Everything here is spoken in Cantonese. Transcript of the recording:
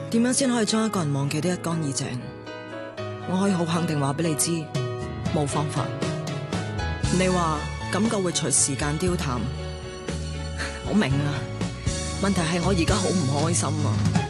點樣先可以將一個人忘記得一乾二淨？我可以好肯定話俾你知，冇方法。你話感覺會隨時間凋淡，我明啊。問題係我而家好唔開心啊。